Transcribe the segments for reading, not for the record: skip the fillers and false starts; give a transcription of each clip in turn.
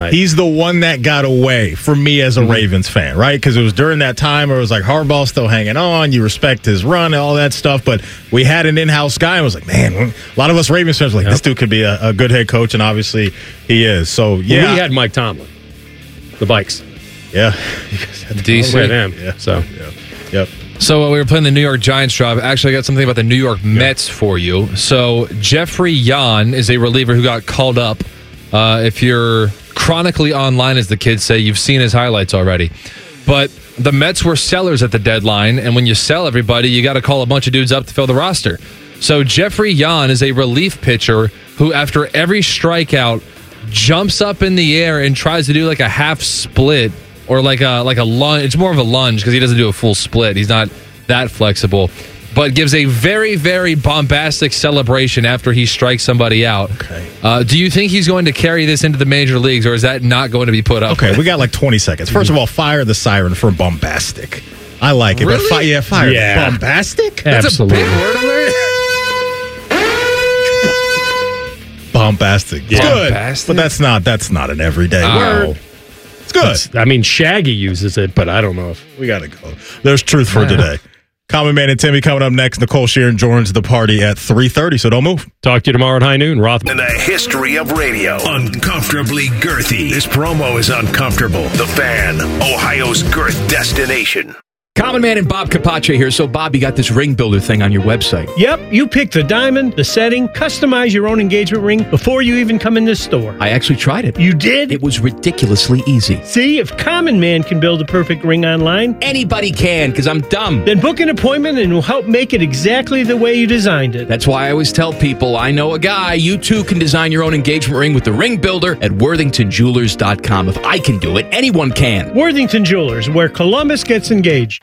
He's the one that got away for me as a Ravens fan, right? Because it was during that time where it was like Harbaugh's still hanging on. You respect his run and all that stuff. But we had an in-house guy and was like, man, a lot of us Ravens fans were like, this dude could be a good head coach. And obviously he is. So, yeah. Well, we had Mike Tomlin, the Vikes. Yeah. DC. Them. Yeah. So, yep. So we were playing the New York Giants job. Actually, I got something about the New York Mets for you. So Jeffrey Yan is a reliever who got called up. If you're chronically online, as the kids say, you've seen his highlights already. But the Mets were sellers at the deadline, and when you sell everybody, you got to call a bunch of dudes up to fill the roster. So Jeffrey Yan is a relief pitcher who, after every strikeout, jumps up in the air and tries to do like a half split or like a lunge. It's more of a lunge because he doesn't do a full split. He's not that flexible, but gives a very, very bombastic celebration after he strikes somebody out. Okay. Do you think he's going to carry this into the major leagues, or is that not going to be put up? Okay, we got like 20 seconds. First of all, fire the siren for bombastic. I like it. Really? But fire. Yeah. Bombastic? absolutely. That's a big word alert. Bombastic. Yeah. Good. Bombastic? But that's not an everyday word. It's good. I mean, Shaggy uses it, but I don't know if We got to go. There's truth for today. Common Man and Timmy coming up next. Nicole Sheeran joins the party at 3:30, so don't move. Talk to you tomorrow at high noon. Rothman. In the history of radio, uncomfortably girthy. This promo is uncomfortable. The Fan, Ohio's girth destination. Common Man and Bob Capace here. So, Bob, you got this ring builder thing on your website. Yep, you pick the diamond, the setting, customize your own engagement ring before you even come in this store. I actually tried it. You did? It was ridiculously easy. See, if Common Man can build a perfect ring online, Anybody can, because I'm dumb. then book an appointment and we'll help make it exactly the way you designed it. That's why I always tell people, I know a guy. You too can design your own engagement ring with the ring builder at worthingtonjewelers.com. If I can do it, anyone can. Worthington Jewelers, where Columbus gets engaged.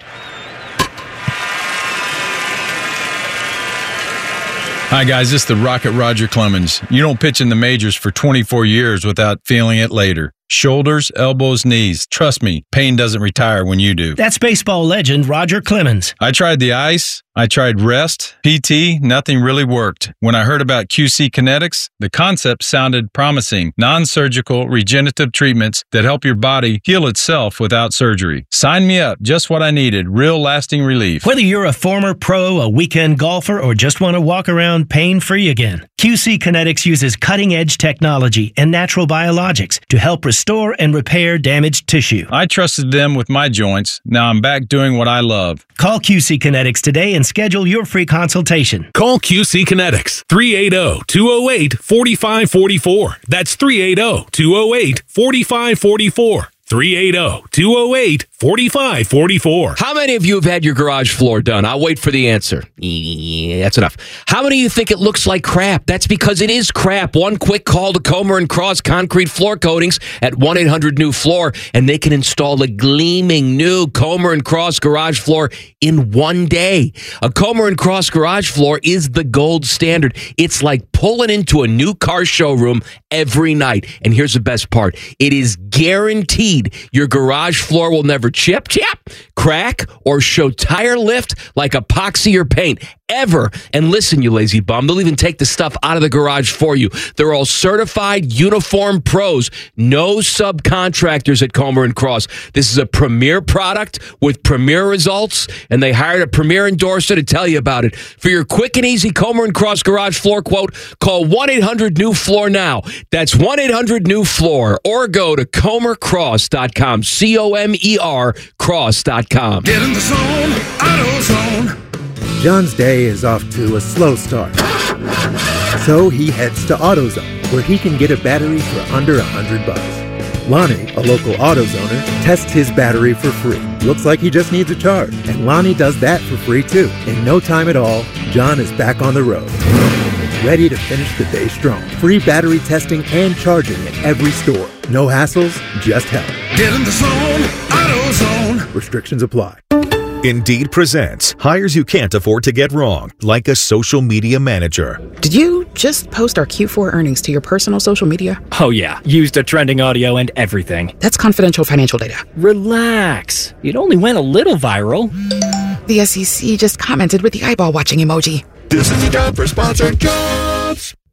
Hi, guys. This is the Rocket Roger Clemens. You don't pitch in the majors for 24 years without feeling it later. Shoulders, elbows, knees. Trust me, pain doesn't retire when you do. That's baseball legend Roger Clemens. I tried the ice. I tried rest, PT, nothing really worked. When I heard about QC Kinetics, the concept sounded promising. Non-surgical regenerative treatments that help your body heal itself without surgery. Sign me up. Just what I needed. Real lasting relief. Whether you're a former pro, a weekend golfer, or just want to walk around pain-free again, QC Kinetics uses cutting-edge technology and natural biologics to help restore and repair damaged tissue. I trusted them with my joints. Now I'm back doing what I love. Call QC Kinetics today and schedule your free consultation. Call QC Kinetics, 380-208-4544. That's 380-208-4544. 380-208-4544. How many of you have had your garage floor done? I'll wait for the answer. Yeah, that's enough. How many of you think it looks like crap? That's because it is crap. One quick call to Comer & Cross Concrete Floor Coatings at 1-800-NEW-FLOOR, and they can install a gleaming new Comer & Cross garage floor in one day. A Comer & Cross garage floor is the gold standard. It's like pulling into a new car showroom every night. And here's the best part. It is guaranteed your garage floor will never chip, crack, or show tire lift like epoxy or paint. Ever. And listen, you lazy bum, they'll even take the stuff out of the garage for you. They're all certified uniform pros. No subcontractors at Comer & Cross. This is a premier product with premier results, and they hired a premier endorser to tell you about it. For your quick and easy Comer & Cross garage floor quote, call 1-800-NEW-FLOOR now. That's 1-800-NEW-FLOOR, or go to ComerCross.com. COMER Cross.com. Get in the zone, AutoZone. John's day is off to a slow start. So he heads to AutoZone, where he can get a battery for under $100. Lonnie, a local AutoZoner, tests his battery for free. Looks like he just needs a charge, and Lonnie does that for free too. In no time at all, John is back on the road, ready to finish the day strong. Free battery testing and charging at every store. No hassles, just help. Get in the zone, AutoZone. Restrictions apply. Indeed presents hires you can't afford to get wrong, like a social media manager. Did you just post our Q4 earnings to your personal social media? Oh yeah, used the trending audio and everything. That's confidential financial data. Relax. It only went a little viral. The SEC just commented with the eyeball watching emoji. This is the job for Sponsored Jobs.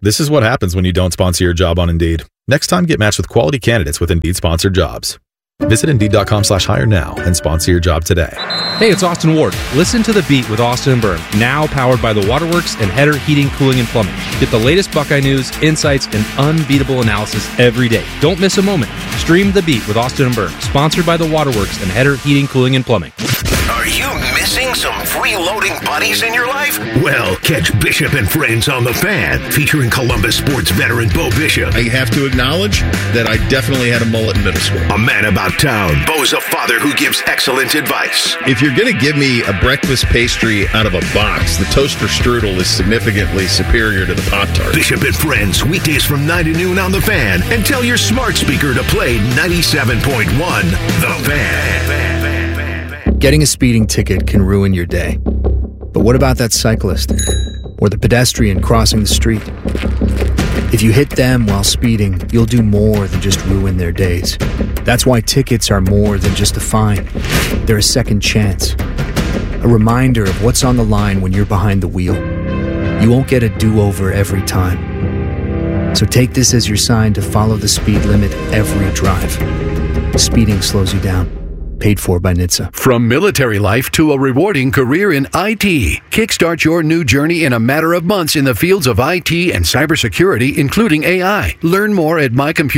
This is what happens when you don't sponsor your job on Indeed. Next time, get matched with quality candidates with Indeed sponsored jobs. Visit Indeed.com/hire now and sponsor your job today. Hey, it's Austin Ward. Listen to The Beat with Austin and Byrne, now powered by the Waterworks and Header Heating, Cooling, and Plumbing. Get the latest Buckeye news, insights, and unbeatable analysis every day. Don't miss a moment. Stream The Beat with Austin and Byrne, sponsored by the Waterworks and Header Heating, Cooling, and Plumbing. Are you missing some freeloading buddies in your life? Well, catch Bishop and Friends on The Fan, featuring Columbus sports veteran Bo Bishop. I have to acknowledge that I definitely had a mullet in middle school. A man about town. Bo's a father who gives excellent advice. If you're going to give me a breakfast pastry out of a box, the toaster strudel is significantly superior to the Pop-Tart. Bishop and Friends, weekdays from 9 to noon on The Fan. And tell your smart speaker to play 97.1 The Fan. Getting a speeding ticket can ruin your day. But what about that cyclist? Or the pedestrian crossing the street? If you hit them while speeding, you'll do more than just ruin their days. That's why tickets are more than just a fine. They're a second chance. A reminder of what's on the line when you're behind the wheel. You won't get a do-over every time. So take this as your sign to follow the speed limit every drive. Speeding slows you down. Paid for by NHTSA. From military life to a rewarding career in IT, kickstart your new journey in a matter of months in the fields of IT and cybersecurity, including AI. Learn more at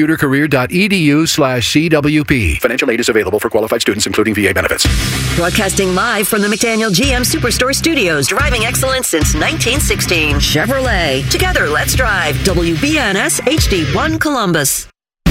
mycomputercareer.edu/CWP. Financial aid is available for qualified students, including VA benefits. Broadcasting live from the McDaniel GM Superstore Studios, driving excellence since 1916. Chevrolet. Together, let's drive. WBNS HD1 Columbus.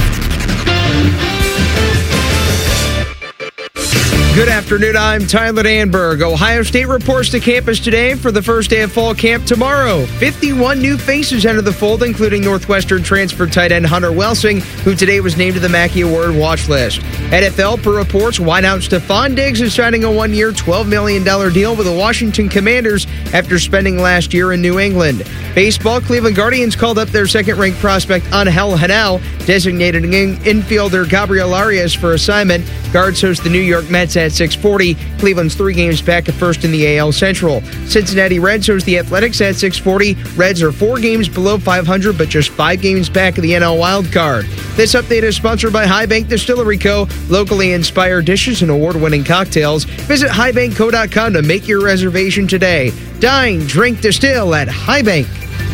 Good afternoon, I'm Tyler Danberg. Ohio State reports to campus today for the first day of fall camp tomorrow. 51 new faces enter the fold, including Northwestern transfer tight end Hunter Welsing, who today was named to the Mackey Award watch list. NFL, per reports, wideout Stephon Diggs is signing a one-year, $12 million deal with the Washington Commanders after spending last year in New England. Baseball, Cleveland Guardians called up their second-ranked prospect Angel Hanel, designated infielder Gabriel Arias for assignment. Guards host the New York Mets at 6:40. Cleveland's 3 games back at first in the AL Central. Cincinnati Reds host the Athletics at 6:40. Reds are 4 games below 500, but just 5 games back of the NL Wild Card. This update is sponsored by High Bank Distillery Co., locally inspired dishes and award-winning cocktails. Visit highbankco.com to make your reservation today. Dine, drink, distill at High Bank.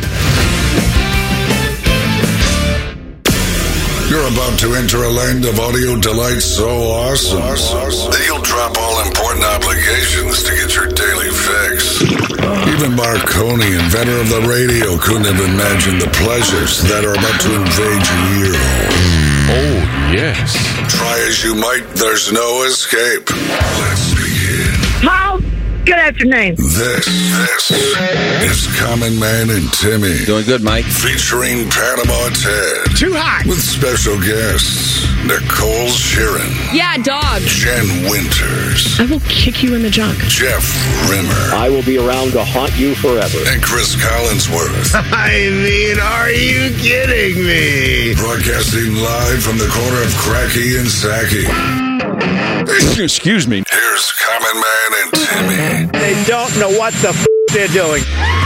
You're about to enter a land of audio delight so awesome that you'll drop all important obligations to get your daily fix. Even Marconi, inventor of the radio, couldn't have imagined the pleasures that are about to invade your ear hole. Oh, yes. Try as you might, there's no escape. Let's begin. Paul, good afternoon. This is Common Man and Timmy. Doing good, Mike. Featuring Panama Ted. Too hot. With special guests, Nicole Sheeran. Yeah, dog. Jen Winters. I will kick you in the junk. Jeff Rimmer. I will be around to haunt you forever. And Chris Collinsworth. I mean, are you kidding me? Broadcasting live from the corner of Cracky and Sacky. Excuse me. Here's Common Man and Timmy. They don't know what the they're doing.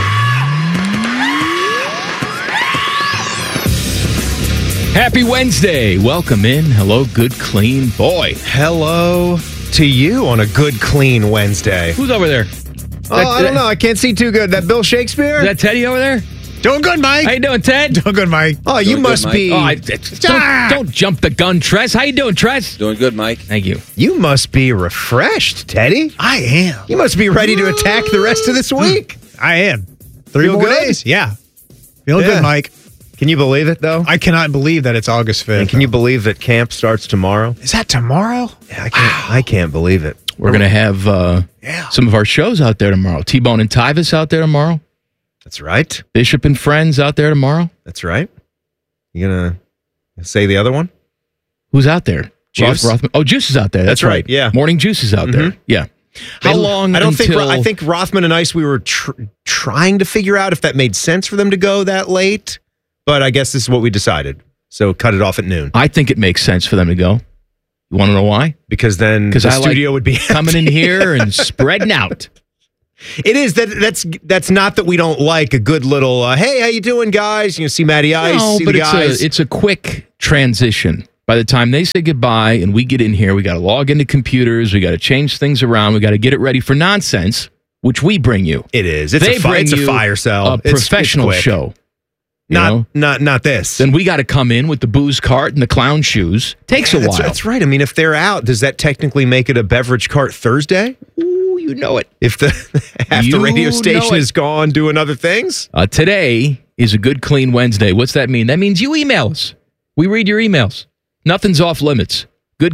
Happy Wednesday. Welcome in. Hello, good, clean boy. Hello to you on a good, clean Wednesday. Who's over there? I don't know. I can't see too good. That Bill Shakespeare? Is that Teddy over there? Doing good, Mike. How you doing, Ted? Doing good, Mike. Oh, you must be. Don't jump the gun, Tress. How you doing, Tress? Doing good, Mike. Thank you. You must be refreshed, Teddy. I am. You must be ready to attack the rest of this week. I am. 3 more days. Yeah. Feeling good, Mike. Can you believe it, though? I cannot believe that it's August 5th. And can you believe that camp starts tomorrow? Is that tomorrow? Yeah, I can't believe it. We're going to have some of our shows out there tomorrow. T-Bone and Tyvis out there tomorrow. That's right. Bishop and Friends out there tomorrow. That's right. You going to say the other one? Who's out there? Juice. Rothman. Oh, Juice is out there. That's right. Yeah. Morning Juice is out there. Yeah. How long I think Rothman and Ice, we were trying to figure out if that made sense for them to go that late, but I guess this is what we decided. So cut it off at noon. I think it makes sense for them to go. You want to know why? Because then the studio would be coming in here and spreading out. It is that's not that we don't like a good little hey, how you doing, guys? You see Matty Ice, No, see but the guys. it's a quick transition. By the time they say goodbye and we get in here, we got to log into computers, we got to change things around, we got to get it ready for nonsense, which we bring you. It is. It's a fire sale. A professional show. Not this. Then we got to come in with the booze cart and the clown shoes. Takes a while. That's right. I mean, if they're out, does that technically make it a beverage cart Thursday? Ooh, you know it. If half the radio station is gone doing other things? Today is a good, clean Wednesday. What's that mean? That means you email us. We read your emails. Nothing's off limits.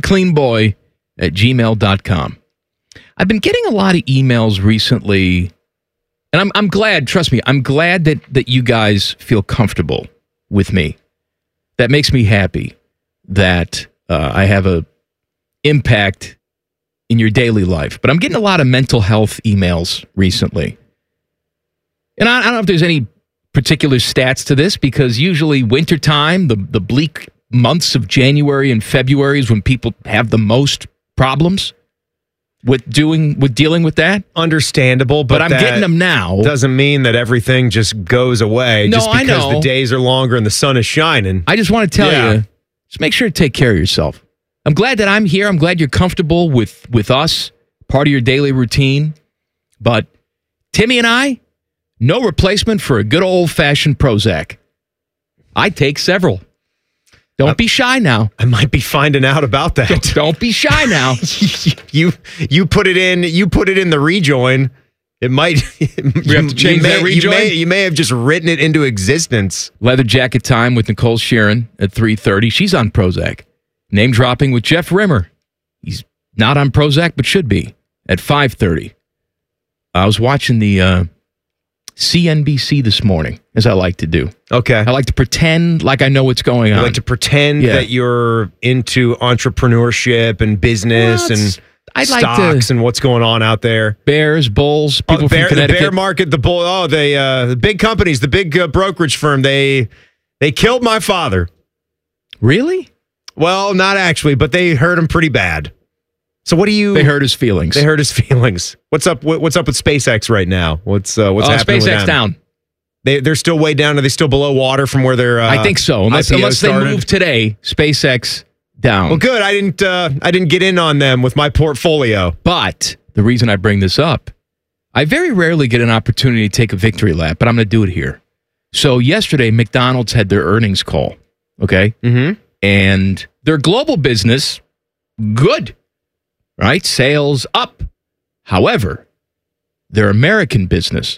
goodcleanboy@gmail.com. I've been getting a lot of emails recently, and I'm glad, trust me, I'm glad that you guys feel comfortable with me. That makes me happy that I have a impact in your daily life. But I'm getting a lot of mental health emails recently. And I don't know if there's any particular stats to this, because usually wintertime, the bleak months of January and February is when people have the most problems with dealing with that. Understandable, but I'm getting them now. Doesn't mean that everything just goes away No, just because I know. the days are longer and the sun is shining. I just want to tell you, just make sure to take care of yourself. I'm glad that I'm here. I'm glad you're comfortable with us, part of your daily routine. But Timmy and I, no replacement for a good old-fashioned Prozac. I take several. Don't be shy now. I might be finding out about that. Don't be shy now. You put it in the rejoin. It might We have to change that rejoin? You may have just written it into existence. Leather Jacket Time with Nicole Sheeran at 3:30. She's on Prozac. Name dropping with Jeff Rimmer. He's not on Prozac, but should be at 5:30. I was watching the CNBC this morning, as I like to do. Okay. I like to pretend like I know what's going on. You like to pretend that you're into entrepreneurship and business and stocks and what's going on out there. Bears, bulls, people from Connecticut. The bear market, the bull. Oh, the big companies, the big brokerage firm. They killed my father. Really? Well, not actually, but they hurt him pretty bad. So what do you? They hurt his feelings. They hurt his feelings. What's up? What's up with SpaceX right now? What's happening? SpaceX with them? down. They're still way down. Are they still below water from where they're? I think so. Unless they move today, SpaceX down. Well, good. I didn't get in on them with my portfolio. But the reason I bring this up, I very rarely get an opportunity to take a victory lap, but I'm going to do it here. So yesterday, McDonald's had their earnings call. Okay, and their global business, good. Right? Sales up. However, their American business.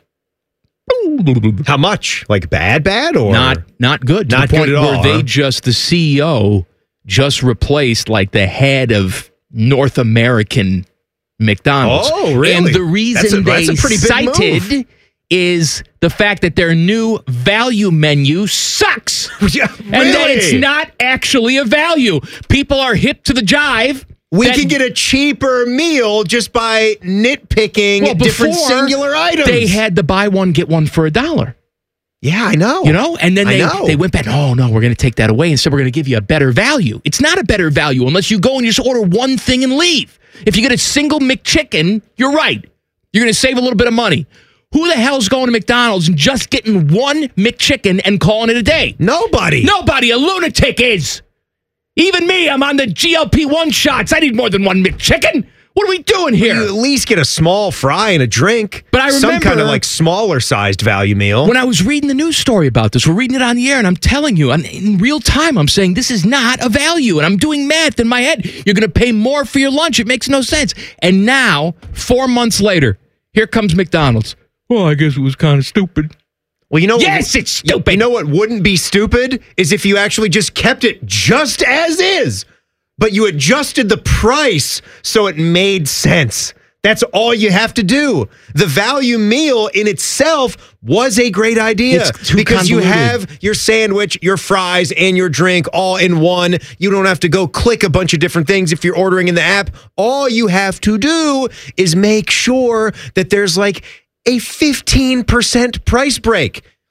How much? Like bad or not good. Not to the point good at all. where the CEO just replaced like the head of North American McDonald's. Oh, really? And the reason that's a pretty big cited move. is the fact that their new value menu sucks. Yeah, And that really? it's not actually a value. People are hip to the jive. We can get a cheaper meal just by nitpicking different before, singular items. They had the buy one, get one for $1. Yeah, I know. And then they went back, oh, no, we're going to take that away. Instead, we're going to give you a better value. It's not a better value unless you go and just order one thing and leave. If you get a single McChicken, you're right. You're going to save a little bit of money. Who the hell's going to McDonald's and just getting one McChicken and calling it a day? Nobody. Nobody. A lunatic is. Even me, I'm on the GLP-1 shots. I need more than one McChicken. What are we doing here? You at least get a small fry and a drink. But I remember some kind of like smaller sized value meal. When I was reading the news story about this, we're reading it on the air, and I'm telling you, in real time, I'm saying this is not a value. And I'm doing math in my head. You're going to pay more for your lunch. It makes no sense. And now, 4 months later, here comes McDonald's. Well, I guess it was kind of stupid. Well, you know, yes, it's stupid. You know what wouldn't be stupid is if you actually just kept it just as is, but you adjusted the price so it made sense. That's all you have to do. The value meal in itself was a great idea because you have your sandwich, your fries, and your drink all in one. You don't have to go click a bunch of different things if you're ordering in the app. All you have to do is make sure that there's like a 15% price break.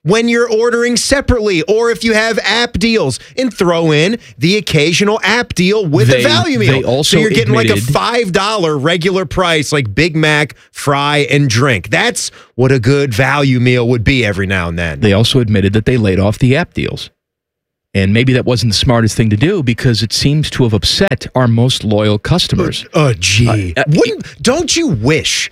when you're ordering separately, or if you have app deals, and throw in the occasional app deal with a value meal. They also so you're getting like a admitted- $5 regular price, like Big Mac, fry, and drink. That's what a good value meal would be every now and then. They also admitted that they laid off the app deals. And maybe that wasn't the smartest thing to do because it seems to have upset our most loyal customers. Don't you wish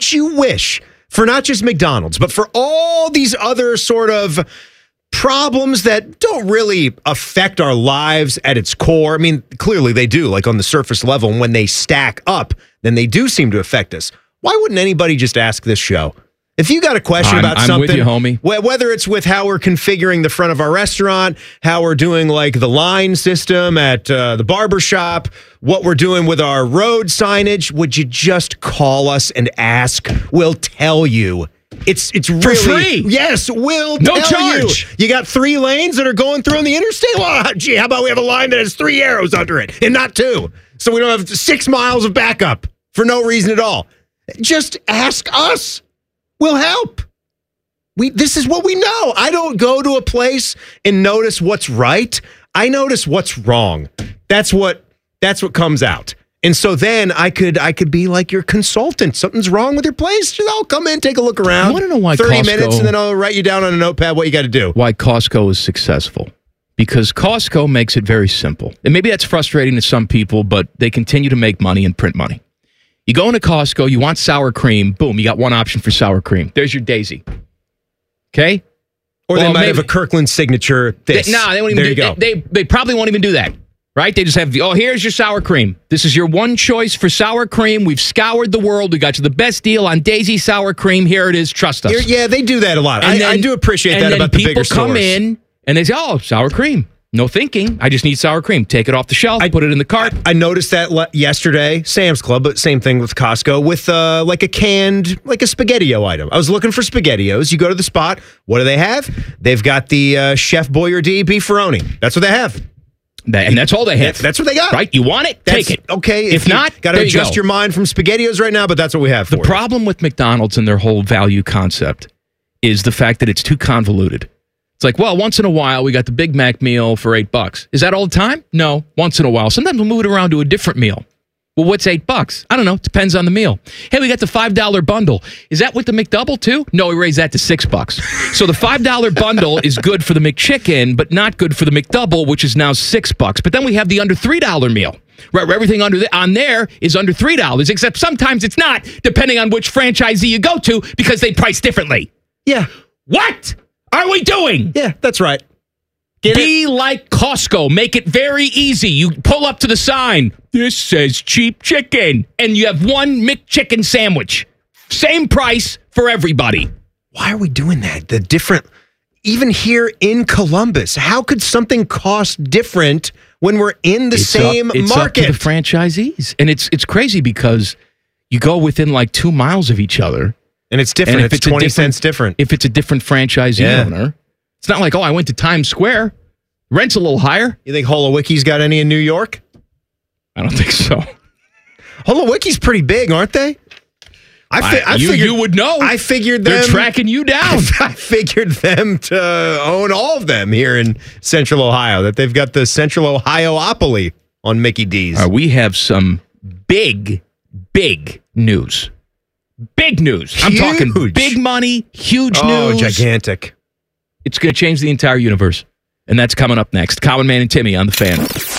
for not just McDonald's, but for all these other sort of problems that don't really affect our lives at its core? I mean, clearly they do, like on the surface level, and when they stack up, then they do seem to affect us. Why wouldn't anybody just ask this show? If you got a question about I'm something, with you, homie. Whether it's with how we're configuring the front of our restaurant, how we're doing like the line system at the barber shop, what we're doing with our road signage, would you just call us and ask? We'll tell you. It's really For free. Yes, we'll No tell charge. you. You got 3 lanes that are going through on the interstate. Well, gee, how about we have a line that has 3 arrows under it and not 2, so we don't have 6 miles of backup for no reason at all. Just ask us. We'll help. This is what we know. I don't go to a place and notice what's right. I notice what's wrong. That's what comes out. And so then I could be like your consultant. Something's wrong with your place. I'll come in, take a look around. I want to know why 30 Costco, minutes, and then I'll write you down on a notepad what you got to do. Why Costco is successful. Because Costco makes it very simple. And maybe that's frustrating to some people, but they continue to make money and print money. You go into Costco, you want sour cream, boom, you got one option for sour cream. There's your Daisy. Okay? Or they might have a Kirkland signature this. They won't even there you go. They probably won't even do that. Right? They just have, here's your sour cream. This is your one choice for sour cream. We've scoured the world. We got you the best deal on Daisy sour cream. Here it is. Trust us. Yeah, they do that a lot. I do appreciate that about the bigger stores. People come in and they say, sour cream. No thinking. I just need sour cream. Take it off the shelf. Put it in the cart. I noticed that yesterday, Sam's Club, but same thing with Costco, with like a SpaghettiO item. I was looking for SpaghettiOs. You go to the spot. What do they have? They've got the Chef Boyardee beefaroni. That's what they have. And that's all they have. That's what they got. Right? You want it? Take it. Okay. If not, got to adjust your mind from SpaghettiOs right now, but that's what we have for The problem with McDonald's and their whole value concept is the fact that it's too convoluted. It's like, well, once in a while, we got the Big Mac meal for $8. Is that all the time? No, once in a while. Sometimes we'll move it around to a different meal. Well, what's $8? I don't know. Depends on the meal. Hey, we got the $5 bundle. Is that with the McDouble too? No, we raised that to $6. So the $5 bundle is good for the McChicken, but not good for the McDouble, which is now $6. But then we have the under $3 meal. Right, where everything on there is under $3, except sometimes it's not, depending on which franchisee you go to, because they price differently. Yeah. What are we doing? Yeah, that's right. Be like Costco. Make it very easy. You pull up to the sign. This says cheap chicken. And you have one McChicken sandwich. Same price for everybody. Why are we doing that? The different, even here in Columbus, how could something cost different when we're in the same market? It's up to the franchisees. And it's crazy because you go within like 2 miles of each other. And it's different. It's 20 cents different. If it's a different franchisee owner. It's not like, I went to Times Square. Rent's a little higher. You think Holowicki's got any in New York? I don't think so. Holowicki's pretty big, aren't they? I figured you would know. I figured them. They're tracking you down. I figured them to own all of them here in Central Ohio, that they've got the Central Ohio-opoly on Mickey D's. We have some big news. Big news. Huge. I'm talking big money, huge news. Oh, gigantic. It's going to change the entire universe. And that's coming up next. Common Man and Timmy on The Fan.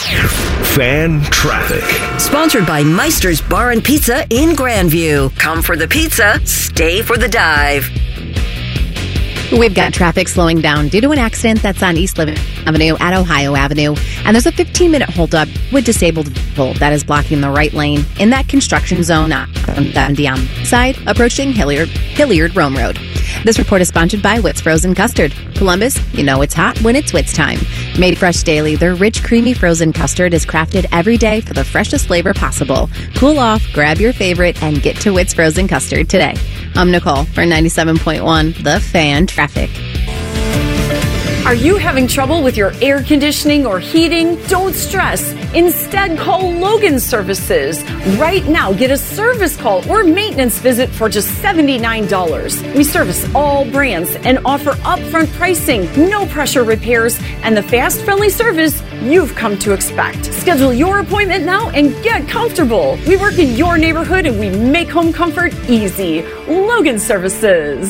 Fan Traffic. Sponsored by Meister's Bar and Pizza in Grandview. Come for the pizza, stay for the dive. We've got traffic slowing down due to an accident that's on East Living Avenue at Ohio Avenue. And there's a 15-minute holdup with disabled vehicle that is blocking the right lane in that construction zone on the side approaching Hilliard Rome Road. This report is sponsored by Witt's Frozen Custard. Columbus, you know it's hot when it's Witt's time. Made fresh daily, their rich, creamy frozen custard is crafted every day for the freshest flavor possible. Cool off, grab your favorite, and get to Witt's Frozen Custard today. I'm Nicole for 97.1 The Fan Traffic. Are you having trouble with your air conditioning or heating? Don't stress. Instead, call Logan Services. Right now, get a service call or maintenance visit for just $79. We service all brands and offer upfront pricing, no pressure repairs, and the fast, friendly service you've come to expect. Schedule your appointment now and get comfortable. We work in your neighborhood and we make home comfort easy. Logan Services.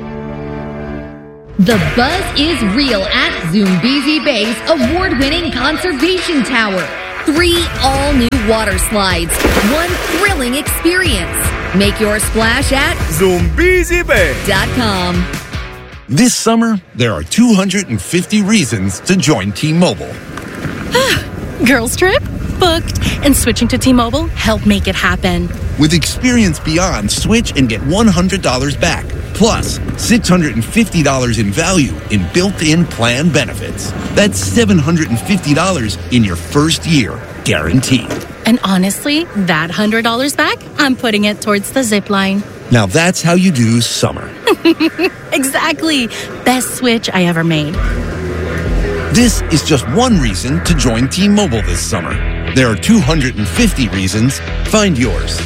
The buzz is real at Zoombezi Bay's award-winning conservation tower. 3 all-new water slides, 1 thrilling experience. Make your splash at ZoombeziBay.com. This summer, there are 250 reasons to join T-Mobile. Girls trip? Booked. And switching to T-Mobile helped make it happen. With Experience Beyond, switch and get $100 back. Plus, $650 in value in built-in plan benefits. That's $750 in your first year, guaranteed. And honestly, that $100 back, I'm putting it towards the zip line. Now that's how you do summer. Exactly. Best switch I ever made. This is just one reason to join T-Mobile this summer. There are 250 reasons. Find yours.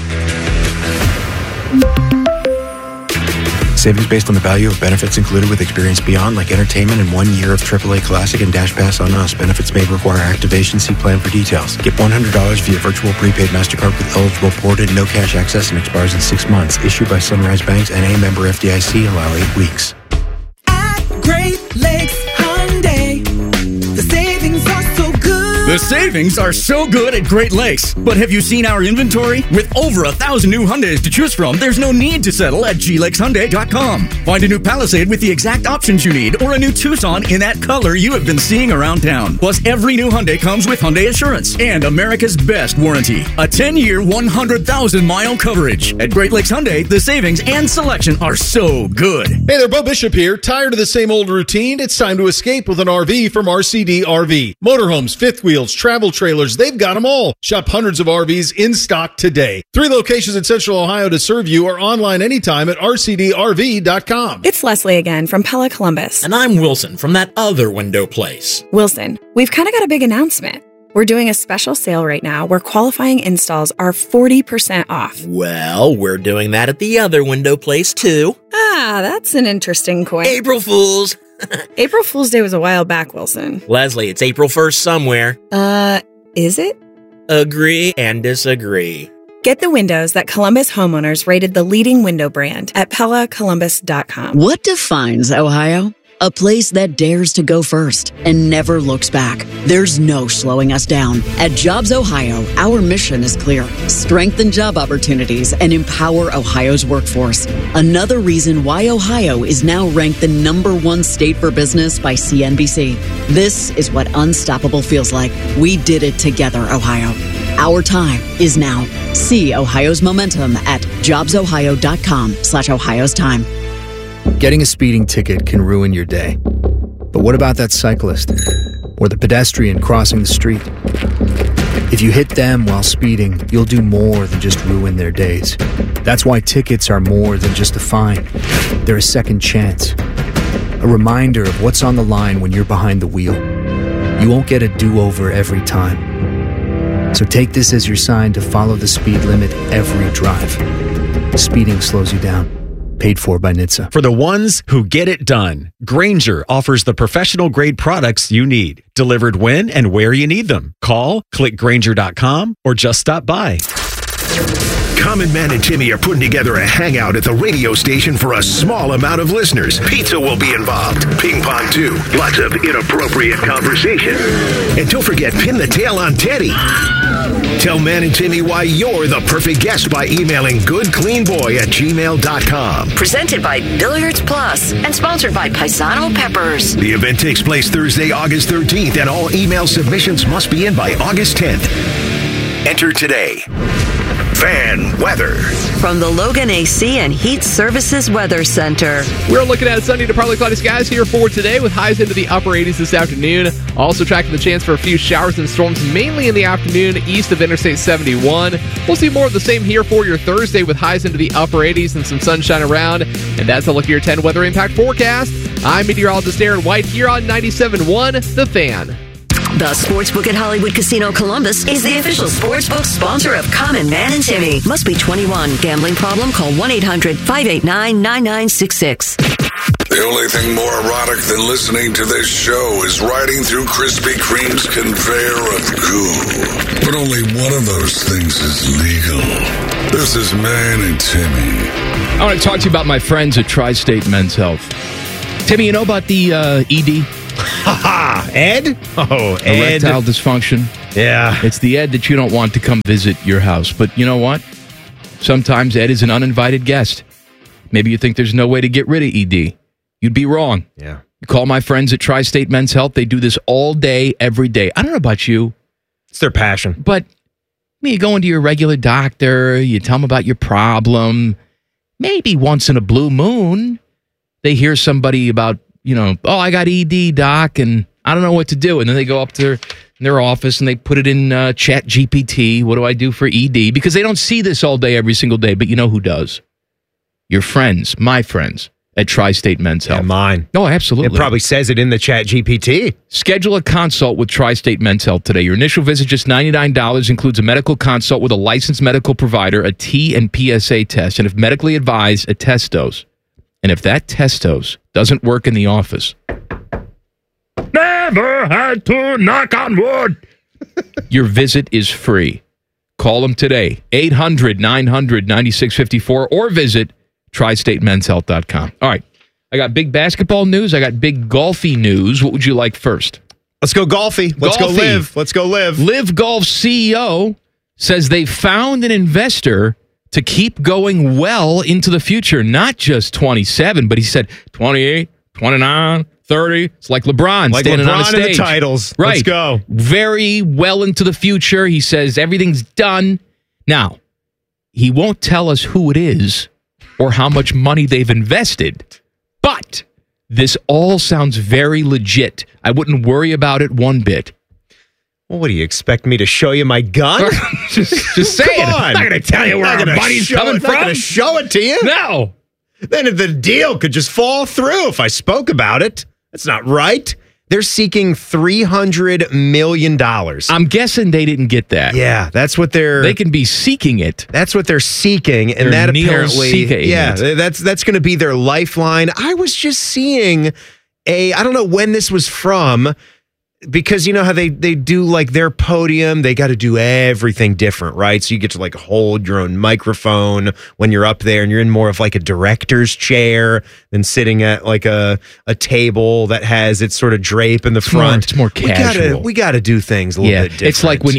Savings based on the value of benefits included with Experience Beyond, like entertainment and 1 year of AAA Classic and Dash Pass on Us. Benefits may require activation. See plan for details. Get $100 via virtual prepaid MasterCard with eligible ported, no cash access, and expires in 6 months. Issued by Sunrise Banks, N.A. member FDIC. Allow 8 weeks. At Great Lakes Hyundai, the savings are so good. The savings are so good at Great Lakes. But have you seen our inventory? With over 1,000 new Hyundais to choose from, there's no need to settle at glakeshyundai.com. Find a new Palisade with the exact options you need, or a new Tucson in that color you have been seeing around town. Plus, every new Hyundai comes with Hyundai Assurance and America's best warranty. A 10-year, 100,000-mile coverage. At Great Lakes Hyundai, the savings and selection are so good. Hey there, Bo Bishop here. Tired of the same old routine? It's time to escape with an RV from RCD RV. Motorhomes, fifth wheels, travel trailers, they've got them all. Shop hundreds of RVs in stock today. 3 locations in Central Ohio to serve you, or online anytime at rcdrv.com. It's Leslie again from Pella Columbus. And I'm Wilson from that other window place. Wilson, we've kind of got a big announcement. We're doing a special sale right now where qualifying installs are 40% off. Well, we're doing that at the other window place too. Ah, that's an interesting coin. April Fools. April Fool's Day was a while back, Wilson. Leslie, it's April 1st somewhere. Is it? Agree and disagree. Get the windows that Columbus homeowners rated the leading window brand at PellaColumbus.com. What defines Ohio? A place that dares to go first and never looks back. There's no slowing us down. At Jobs Ohio, our mission is clear. Strengthen job opportunities and empower Ohio's workforce. Another reason why Ohio is now ranked the #1 state for business by CNBC. This is what unstoppable feels like. We did it together, Ohio. Our time is now. See Ohio's momentum at jobsohio.com/Ohio's time. Getting a speeding ticket can ruin your day. But what about that cyclist? Or the pedestrian crossing the street? If you hit them while speeding, you'll do more than just ruin their days. That's why tickets are more than just a fine. They're a second chance. A reminder of what's on the line when you're behind the wheel. You won't get a do-over every time. So take this as your sign to follow the speed limit every drive. Speeding slows you down. Paid for by NHTSA. For the ones who get it done, Grainger offers the professional-grade products you need, delivered when and where you need them. Call, click Grainger.com, or just stop by. Common Man and Timmy are putting together a hangout at the radio station for a small amount of listeners. Pizza will be involved. Ping pong, too. Lots of inappropriate conversation. And don't forget, pin the tail on Teddy. Tell Man and Timmy why you're the perfect guest by emailing goodcleanboy@gmail.com. Presented by Billiards Plus and sponsored by Paisano Peppers. The event takes place Thursday, August 13th, and all email submissions must be in by August 10th. Enter today. Fan weather. From the Logan AC and Heat Services Weather Center. We're looking at sunny to partly cloudy skies here for today with highs into the upper 80s this afternoon. Also tracking the chance for a few showers and storms mainly in the afternoon east of Interstate 71. We'll see more of the same here for your Thursday with highs into the upper 80s and some sunshine around. And that's a look at your 10 weather impact forecast. I'm meteorologist Aaron White here on 97.1 The Fan. The Sportsbook at Hollywood Casino Columbus is the official sportsbook sponsor of Common Man and Timmy. Must be 21. Gambling problem? Call 1-800-589-9966. The only thing more erotic than listening to this show is riding through Krispy Kreme's conveyor of goo. But only one of those things is legal. This is Man and Timmy. I want to talk to you about my friends at Tri-State Men's Health. Timmy, you know about the ED? Ed? Oh, Ed. Erectile dysfunction. Yeah. It's the Ed that you don't want to come visit your house. But you know what? Sometimes Ed is an uninvited guest. Maybe you think there's no way to get rid of ED. You'd be wrong. Yeah. You call my friends at Tri-State Men's Health. They do this all day, every day. I don't know about you. It's their passion. But you go into your regular doctor, you tell them about your problem. Maybe once in a blue moon, they hear somebody about, oh, I got ED, doc, and I don't know what to do. And then they go up to their office and they put it in Chat GPT. What do I do for ED? Because they don't see this all day, every single day. But you know who does? Your friends, my friends at Tri-State Men's Health. Yeah, mine. Oh, absolutely. It probably says it in the Chat GPT. Schedule a consult with Tri-State Men's Health today. Your initial visit, just $99, includes a medical consult with a licensed medical provider, a T and PSA test, and if medically advised, a test dose. And if that test dose doesn't work in the office, never had to knock on wood. Your visit is free. Call them today, 800-900-9654, or visit TriStateMen'sHealth.com. All right. I got big basketball news. I got big golfy news. What would you like first? Let's go golfy. Let's go live. Let's go live. Live Golf CEO says they found an investor to keep going well into the future. Not just 27, but he said 28, 29, 30. It's like LeBron standing on a stage. In the titles. Right. Let's go. Very well into the future. He says everything's done. Now, he won't tell us who it is or how much money they've invested. But this all sounds very legit. I wouldn't worry about it one bit. Well, what do you expect me to show you my gun? just saying. I'm not going to tell you where our money's coming from. I'm not going to show it to you. No. Then the deal could just fall through if I spoke about it. That's not right. They're seeking $300 million. I'm guessing they didn't get that. Yeah, that's what they can be seeking it. That's what they're seeking, and that apparently, that's going to be their lifeline. I was just seeing I don't know when this was from, because you know how they do like their podium, they got to do everything different, right? So you get to like hold your own microphone when you're up there, and you're in more of like a director's chair than sitting at like a table that has its sort of drape in the front. It's more casual. We got to do things a little bit different. It's like when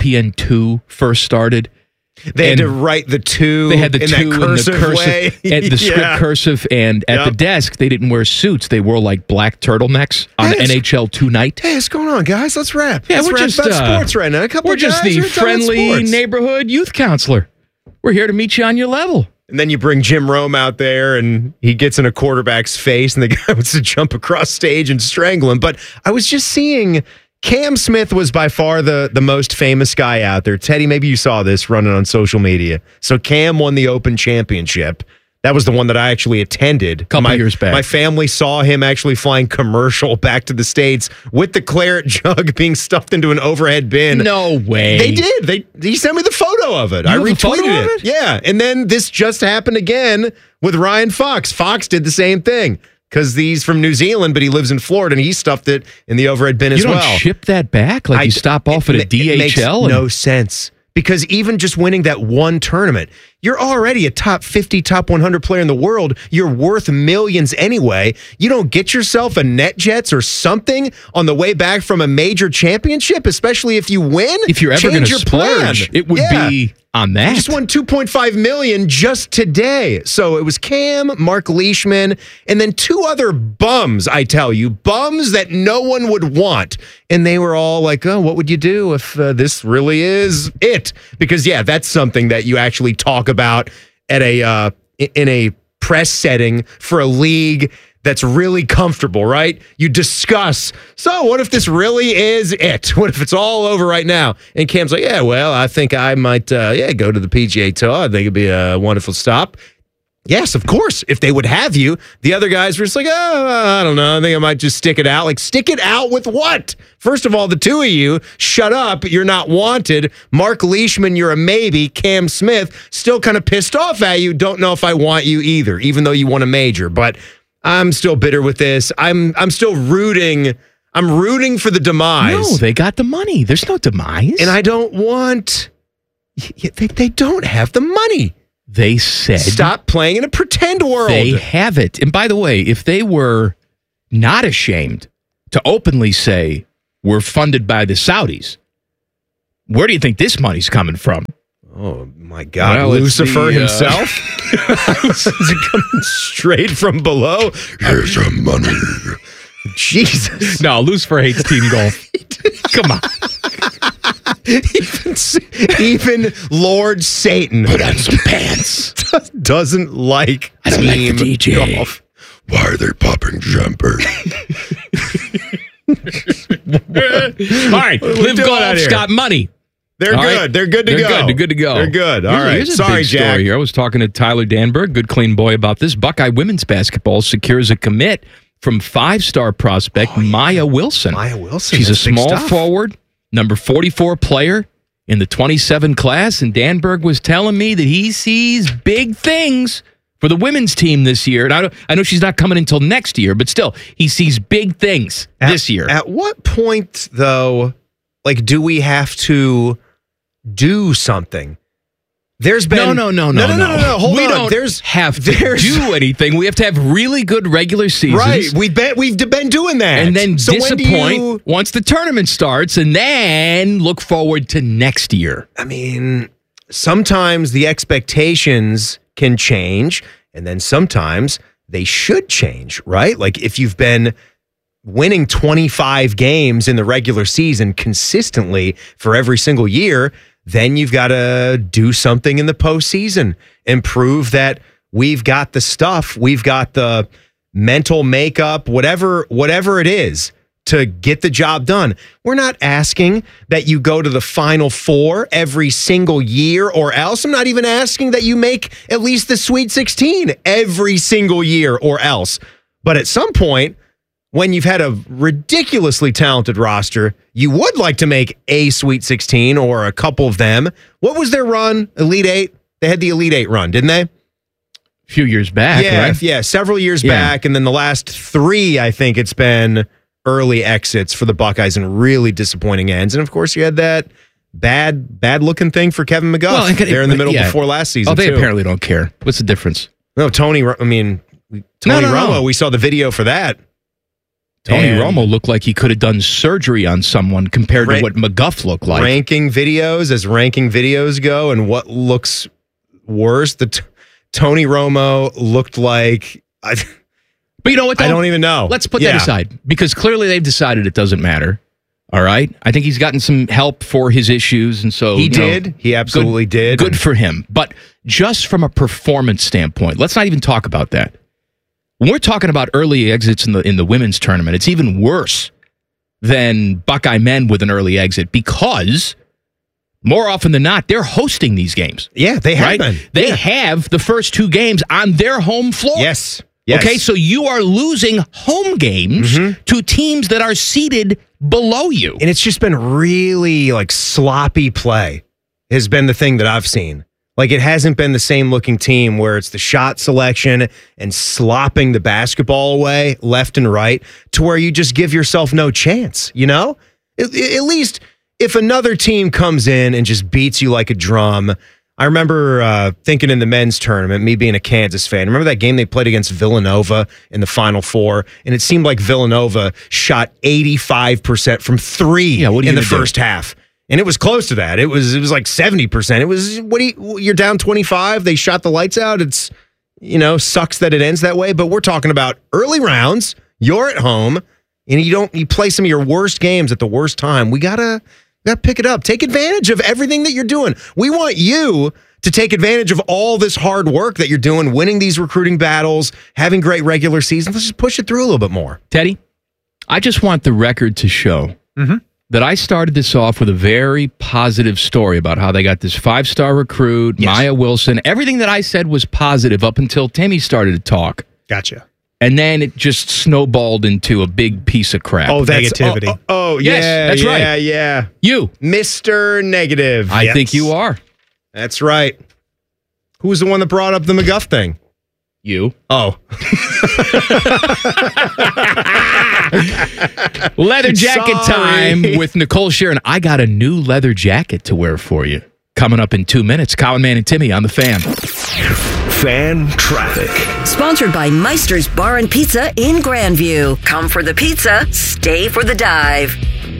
ESPN2 first started. They had to write the two. They had the in two that cursive way. And the script cursive, and at the desk they didn't wear suits. They wore like black turtlenecks on NHL Tonight. Hey, what's going on, guys? Let's rap. Yeah, Let's we're rap just about sports right now. We're just the friendly neighborhood youth counselor. We're here to meet you on your level. And then you bring Jim Rome out there, and he gets in a quarterback's face, and the guy wants to jump across stage and strangle him. But I was just seeing. Cam Smith was by far the most famous guy out there. Teddy, maybe you saw this running on social media. So Cam won the Open Championship. That was the one that I actually attended. A couple years back. My family saw him actually flying commercial back to the States with the claret jug being stuffed into an overhead bin. No way. They did. He sent me the photo of it. I retweeted it. Yeah. And then this just happened again with Ryan Fox. Fox did the same thing. Because he's from New Zealand, but he lives in Florida, and he stuffed it in the overhead bin as well. You don't ship that back? Like you stop off at a DHL? It makes no sense. Because even just winning that one tournament, you're already a top 50, top 100 player in the world. You're worth millions anyway. You don't get yourself a NetJets or something on the way back from a major championship, especially if you win. If you're ever going to splurge, it would be on that. You just won $2.5 million just today. So it was Cam, Mark Leishman, and then two other bums, I tell you, bums that no one would want. And they were all like, oh, what would you do if this really is it? Because, yeah, that's something that you actually talk about at in a press setting for a league that's really comfortable, right? You discuss, so what if this really is it? What if it's all over right now? And Cam's like, yeah, well, I think I might go to the PGA Tour. I think it'd be a wonderful stop. Yes, of course. If they would have you, the other guys were just like, oh, I don't know. I think I might just stick it out. Like, stick it out with what? First of all, the two of you, shut up. You're not wanted. Mark Leishman, you're a maybe. Cam Smith, still kind of pissed off at you. Don't know if I want you either, even though you won a major. But I'm still bitter with this. I'm still rooting. I'm rooting for the demise. No, they got the money. There's no demise. And I don't want... They don't have the money. They said... Stop playing in a pretend world. They have it. And by the way, if they were not ashamed to openly say, we're funded by the Saudis, where do you think this money's coming from? Oh, my God. Well, Lucifer himself? Is it coming straight from below? Here's your money. Jesus. No, Lucifer hates team golf. Come on. Even Lord Satan put on some pants. Doesn't like team DJ. golf. Why are they popping jumpers? All right, Live Golf's got money. They're good. Right? They're good to go. They're good to go. They're good. All right. Sorry, Jack. Here. I was talking to Tyler Danberg, good clean boy, about this. Buckeye women's basketball secures a commit from 5-star prospect Maya Wilson. Maya Wilson. She's a small forward, number 44 player in the 27 class, and Danberg was telling me that he sees big things for the women's team this year. And I know she's not coming until next year, but still, he sees big things this year. At what point, though, like, do we have to do something? There's been no. Hold we on. don't have to do anything. We have to have really good regular seasons. Right. We've been doing that, and then disappoint once the tournament starts, and then look forward to next year. I mean, sometimes the expectations can change, and then sometimes they should change. Right? Like if you've been winning 25 games in the regular season consistently for every single year, then you've got to do something in the postseason and prove that we've got the stuff, we've got the mental makeup, whatever it is, to get the job done. We're not asking that you go to the Final Four every single year or else. I'm not even asking that you make at least the Sweet 16 every single year or else. But at some point, when you've had a ridiculously talented roster, you would like to make a Sweet 16 or a couple of them. What was their run? Elite Eight? They had the Elite Eight run, didn't they? A few years back, right? Yeah, several years back. And then the last 3, I think it's been early exits for the Buckeyes and really disappointing ends. And of course, you had that bad looking thing for Kevin McGuff there in the middle before last season. Oh, they apparently don't care. What's the difference? No, Tony Romo, we saw the video for that. Tony Romo looked like he could have done surgery on someone compared to what McGuff looked like. Ranking videos go, and what looks worse, Tony Romo looked like... But you know what, though? I don't even know. Let's put that aside, because clearly they've decided it doesn't matter. All right? I think he's gotten some help for his issues, and so... He did. He absolutely did. Good for him. But just from a performance standpoint, let's not even talk about that. When we're talking about early exits in the women's tournament, it's even worse than Buckeye men with an early exit, because more often than not, they're hosting these games. Yeah, they have been. They have the first 2 games on their home floor. Yes. Okay, so you are losing home games to teams that are seated below you. And it's just been really sloppy play has been the thing that I've seen. Like, it hasn't been the same looking team where it's the shot selection and slopping the basketball away left and right to where you just give yourself no chance, you know? At least if another team comes in and just beats you like a drum. I remember thinking in the men's tournament, me being a Kansas fan, remember that game they played against Villanova in the Final Four? And it seemed like Villanova shot 85% from 3 in the first half. And it was close to that. It was like 70%. It was, you're down 25. They shot the lights out. It's, sucks that it ends that way. But we're talking about early rounds. You're at home, and you play some of your worst games at the worst time. We gotta pick it up. Take advantage of everything that you're doing. We want you to take advantage of all this hard work that you're doing, winning these recruiting battles, having great regular seasons. Let's just push it through a little bit more. Teddy, I just want the record to show that I started this off with a very positive story about how they got this 5-star recruit, Maya Wilson. Everything that I said was positive up until Timmy started to talk. Gotcha. And then it just snowballed into a big piece of crap. Oh, negativity. Yes, yeah, that's right. Yeah. You. Mr. Negative. I think you are. That's right. Who was the one that brought up the McGuff thing? You. Oh. Leather jacket time with Nicole Sheeran. I got a new leather jacket to wear for you. Coming up in 2 minutes. Colin, Man, and Timmy on the Fan. Fan traffic. Sponsored by Meister's Bar and Pizza in Grandview. Come for the pizza, stay for the dive.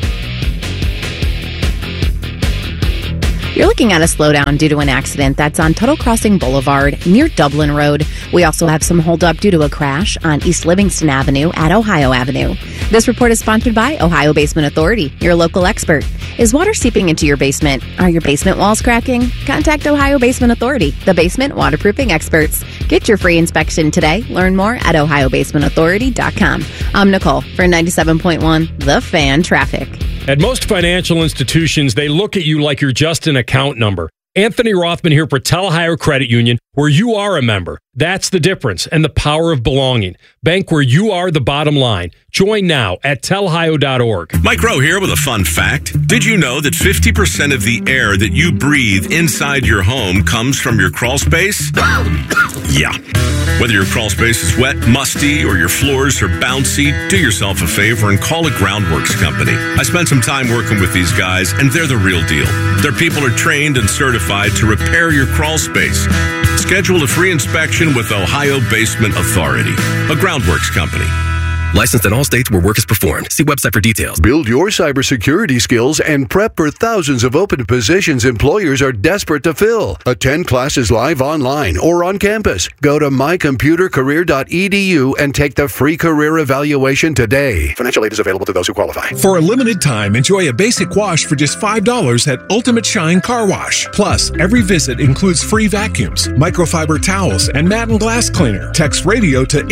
You're looking at a slowdown due to an accident that's on Tuttle Crossing Boulevard near Dublin Road. We also have some holdup due to a crash on East Livingston Avenue at Ohio Avenue. This report is sponsored by Ohio Basement Authority, your local expert. Is water seeping into your basement? Are your basement walls cracking? Contact Ohio Basement Authority, the basement waterproofing experts. Get your free inspection today. Learn more at ohiobasementauthority.com. I'm Nicole for 97.1 The Fan Traffic. At most financial institutions, they look at you like you're just an account number. Anthony Rothman here for Tel Ohio Credit Union, where you are a member. That's the difference and the power of belonging. Bank where you are the bottom line. Join now at telohio.org. Mike Rowe here with a fun fact. Did you know that 50% of the air that you breathe inside your home comes from your crawl space? Yeah. Whether your crawl space is wet, musty, or your floors are bouncy, do yourself a favor and call a Groundworks company. I spent some time working with these guys, and they're the real deal. Their people are trained and certified to repair your crawl space. Schedule a free inspection with Ohio Basement Authority, a Groundworks company. Licensed in all states where work is performed. See website for details. Build your cybersecurity skills and prep for thousands of open positions employers are desperate to fill. Attend classes live online or on campus. Go to mycomputercareer.edu and take the free career evaluation today. Financial aid is available to those who qualify. For a limited time, enjoy a basic wash for just $5 at Ultimate Shine Car Wash. Plus, every visit includes free vacuums, microfiber towels, and Madden glass cleaner. Text radio to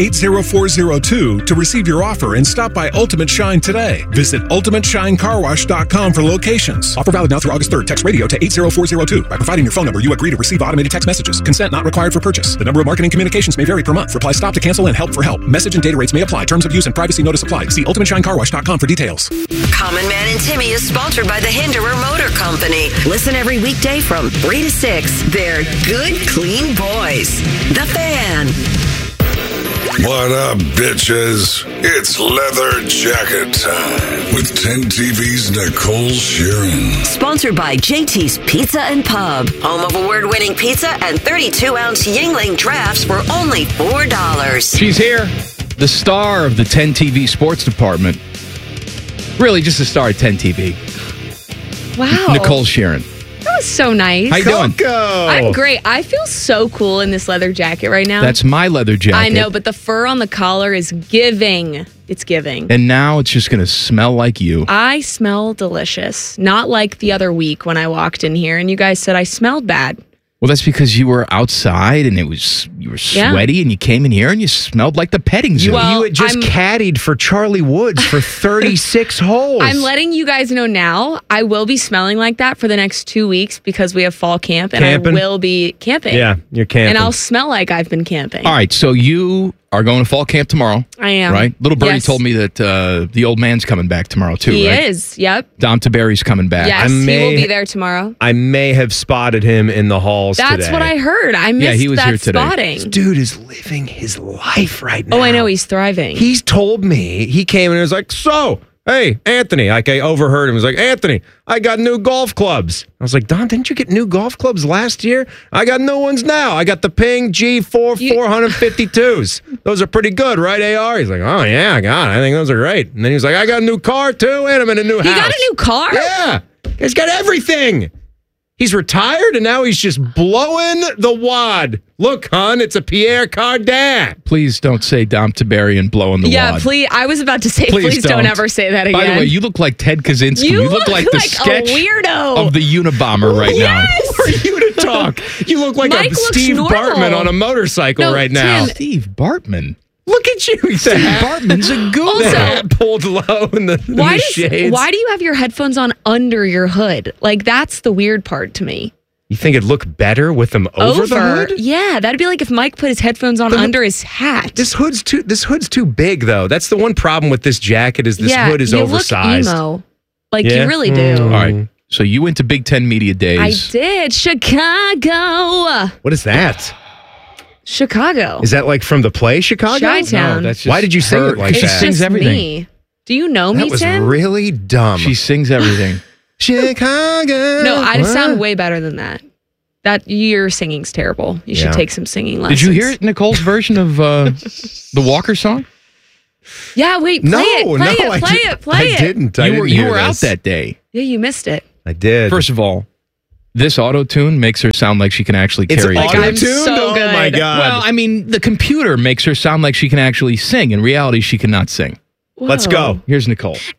80402 to receive your offer and stop by Ultimate Shine today. Visit ultimateshinecarwash.com for locations. Offer valid now through August 3rd. Text radio to 80402. By providing your phone number, you agree to receive automated text messages. Consent not required for purchase. The number of marketing communications may vary per month. Reply stop to cancel and help for help. Message and data rates may apply. Terms of use and privacy notice apply. See ultimateshinecarwash.com for details. Common Man and Timmy is sponsored by the Hinderer Motor Company. Listen every weekday from 3 to 6. They're good, clean boys. The Fan. What up, bitches? It's leather jacket time with 10 TV's Nicole Sheeran. Sponsored by JT's Pizza and Pub. Home of award-winning pizza and 32-ounce Yingling drafts for only $4. She's here, the star of the 10 TV sports department. Really, just the star of 10 TV. Wow. Nicole Sheeran. That was so nice. How you doing? I'm great. I feel so cool in this leather jacket right now. That's my leather jacket. I know, but the fur on the collar is giving. It's giving. And now it's just going to smell like you. I smell delicious. Not like the other week when I walked in here and you guys said I smelled bad. Well, that's because you were outside and you were sweaty and you came in here and you smelled like the petting zoo. You had just caddied for Charlie Woods for 36 holes. I'm letting you guys know now, I will be smelling like that for the next 2 weeks because we have fall camp and Camping? I will be camping. Yeah, you're camping. And I'll smell like I've been camping. All right, so you are going to fall camp tomorrow. I am. Right? Little Birdie Yes. told me that the old man's coming back tomorrow too, He right? is. Yep. Dom Taberry's coming back. Yes, he will be there tomorrow. I may have spotted him in the halls That's today. what I heard. I missed he was that here today. spotting. This dude is living his life right now. Oh, I know. He's thriving. He's told me, he came in and was like, so, hey, Anthony. Like, I overheard him. He was like, Anthony, I got new golf clubs. I was like, Don, didn't you get new golf clubs last year? I got new ones now. I got the Ping G4 452s. Those are pretty good, right, AR? He's like, oh, yeah, I got it. I think those are great. And then he was like, I got a new car, too, and I'm in a new house. You got a new car? Yeah. He's got everything. He's retired, and now he's just blowing the wad. Look, hon, it's a Pierre Cardin. Please don't say Dom Taberry and blowing the Yeah, wad. please. I was about to say, please don't ever say that again. By the way, you look like Ted Kaczynski. You look like the like a sketch weirdo. of the Unabomber right now. Who are you to talk? You look like Mike a looks Steve normal. Bartman on a motorcycle No, right now. Tim. Steve Bartman. Look at you. Bartman's a goon. Also- The hat pulled low in the shades. Why do you have your headphones on under your hood? Like, that's the weird part to me. You think it'd look better with them over the hood? Yeah, that'd be like if Mike put his headphones on under his hat. This hood's too big, though. That's the one problem with this jacket is this hood is oversized. Look emo. Like, you really do. All right. So you went to Big Ten Media Days. I did. Chicago. What is that? Chicago. Is that like from the play Chicago? Chi-Town. No, that's just Why did you sing it like It's that? just everything. me. Do you know me, That was Tim? really dumb. She sings everything. Chicago. No, I What? sound way better than that. That your singing's terrible. You should Yeah. take some singing lessons. Did you hear Nicole's version of the Walker song? Yeah, wait, play it. I didn't. I You didn't were hear out this. that day. Yeah, you missed it. I did. First of all, this auto-tune makes her sound like she can actually It's carry a tune. auto-tuned? so Oh my good. God. Well, I mean, the computer makes her sound like she can actually sing. In reality, she cannot sing. Let's go. Here's Nicole.